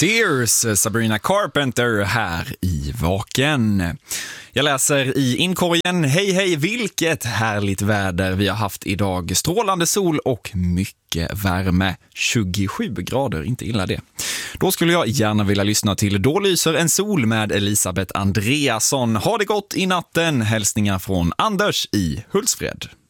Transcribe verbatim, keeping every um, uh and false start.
Tears, Sabrina Carpenter här i Vaken. Jag läser i inkorgen, hej hej, vilket härligt väder vi har haft idag. Strålande sol och mycket värme. tjugosju grader, inte illa det. Då skulle jag gärna vilja lyssna till Då lyser en sol med Elisabeth Andreasson. Ha det gott i natten. Hälsningar från Anders i Hultsfred.